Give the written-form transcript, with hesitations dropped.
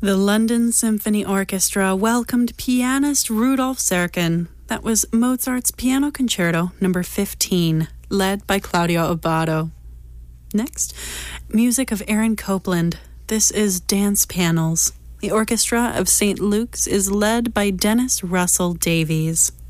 The London Symphony Orchestra welcomed pianist Rudolf Serkin. That was Mozart's Piano Concerto No. 15, led by Claudio Abbado. Next, music of Aaron Copland. This is Dance Panels. The Orchestra of St. Luke's is led by Dennis Russell Davies.